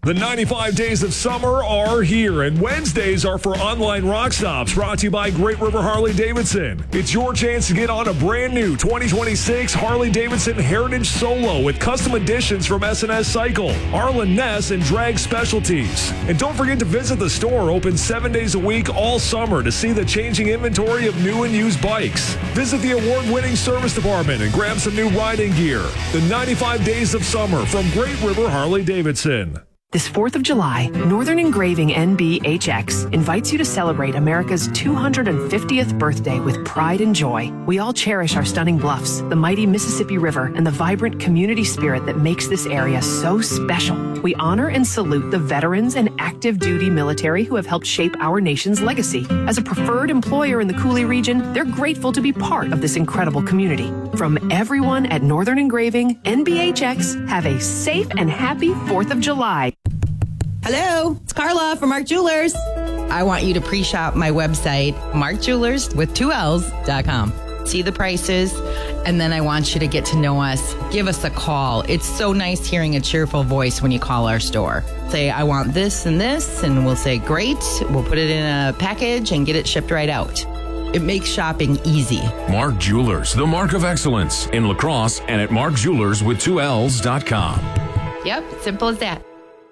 The 95 days of summer are here, and Wednesdays are for online rock stops brought to you by Great River Harley-Davidson. It's your chance to get on a brand new 2026 Harley-Davidson Heritage Solo with custom additions from S&S Cycle, Arlen Ness, and Drag Specialties. And don't forget to visit the store, open 7 days a week all summer, to see the changing inventory of new and used bikes. Visit the award-winning service department and grab some new riding gear. The 95 days of summer from Great River Harley-Davidson. This 4th of July, Northern Engraving NBHX invites you to celebrate America's 250th birthday with pride and joy. We all cherish our stunning bluffs, the mighty Mississippi River, and the vibrant community spirit that makes this area so special. We honor and salute the veterans and active duty military who have helped shape our nation's legacy. As a preferred employer in the Coulee region, they're grateful to be part of this incredible community. From everyone at Northern Engraving NBHX, have a safe and happy 4th of July. Hello, it's Carla from Mark Jewelers. I want you to pre-shop my website, markjewelers.com. See the prices, and then I want you to get to know us. Give us a call. It's so nice hearing a cheerful voice when you call our store. Say, I want this, and we'll say, great. We'll put it in a package and get it shipped right out. It makes shopping easy. Mark Jewelers, the mark of excellence in La Crosse and at markjewelers.com. Yep, simple as that.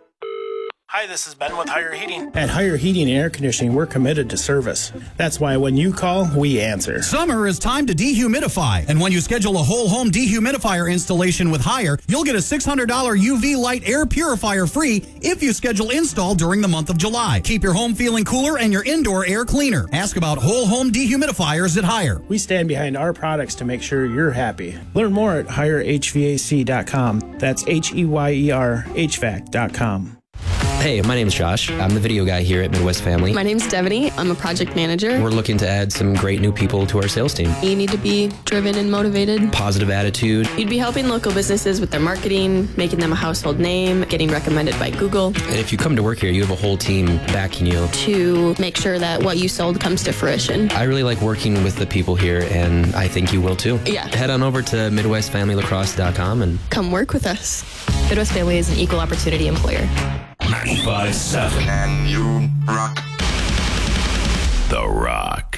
Hi, this is Ben with Higher Heating. At Higher Heating and Air Conditioning, we're committed to service. That's why when you call, we answer. Summer is time to dehumidify. And when you schedule a whole home dehumidifier installation with Higher, you'll get a $600 UV light air purifier free if you schedule install during the month of July. Keep your home feeling cooler and your indoor air cleaner. Ask about whole home dehumidifiers at Higher. We stand behind our products to make sure you're happy. Learn more at HireHVAC.com. That's HEYER HVAC.com. Hey, my name's Josh. I'm the video guy here at Midwest Family. My name's Devaney. I'm a project manager. We're looking to add some great new people to our sales team. You need to be driven and motivated. Positive attitude. You'd be helping local businesses with their marketing, making them a household name, getting recommended by Google. And if you come to work here, you have a whole team backing you. To make sure that what you sold comes to fruition. I really like working with the people here, and I think you will too. Yeah. Head on over to MidwestFamilyLacrosse.com and come work with us. Midwest Family is an equal opportunity employer. 95.7 and you rock. The Rock.